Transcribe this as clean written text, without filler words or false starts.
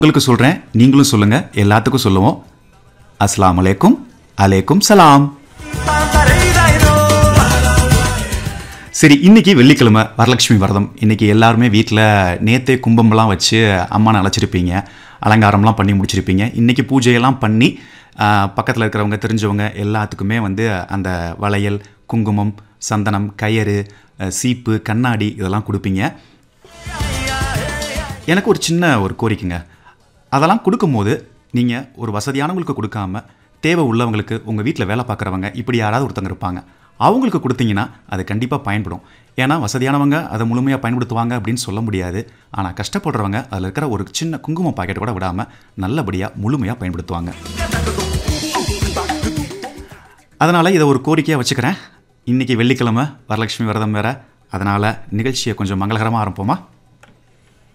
உங்களுக்கு சொல்கிறேன், நீங்களும் சொல்லுங்கள், எல்லாத்துக்கும் சொல்லுவோம். அஸ்ஸலாமு அலைக்கும். அலைக்கும் சலாம். சரி, இன்னைக்கு வெள்ளிக்கிழமை, வரலட்சுமி விரதம். இன்னைக்கு எல்லாருமே வீட்டில் நேத்தே கும்பம்லாம் வச்சு அம்மானை அழைச்சிருப்பீங்க, அலங்காரம்லாம் பண்ணி முடிச்சிருப்பீங்க. இன்னைக்கு பூஜையெல்லாம் பண்ணி பக்கத்தில் இருக்கிறவங்க தெரிஞ்சவங்க எல்லாத்துக்குமே வந்து அந்த வளையல், குங்குமம், சந்தனம், கயிறு, சீப்பு, கண்ணாடி இதெல்லாம் கொடுப்பீங்க. எனக்கு ஒரு சின்ன கோரிக்கைங்க. அதெல்லாம் கொடுக்கும்போது நீங்கள் ஒரு வசதியானவங்களுக்கு கொடுக்காம தேவை உள்ளவங்களுக்கு, உங்கள் வீட்டில் வேலை பார்க்குறவங்க இப்படி யாராவது ஒருத்தங்க இருப்பாங்க, அவங்களுக்கு கொடுத்தீங்கன்னா அது கண்டிப்பாக பயன்படும். ஏன்னா வசதியானவங்க அதை முழுமையாக பயன்படுத்துவாங்க அப்படின்னு சொல்ல முடியாது. ஆனால் கஷ்டப்படுறவங்க அதில் இருக்கிற ஒரு சின்ன குங்குமம் பாக்கெட் கூட விடாமல் நல்லபடியாக முழுமையாக பயன்படுத்துவாங்க. அதனால் இதை ஒரு கோரிக்கையாக வச்சுக்கிறேன். இன்றைக்கி வெள்ளிக்கிழமை, வரலட்சுமி விரதம் வேறு. அதனால் நிகழ்ச்சியை கொஞ்சம் மங்களகரமாக ஆரம்பிப்போமா?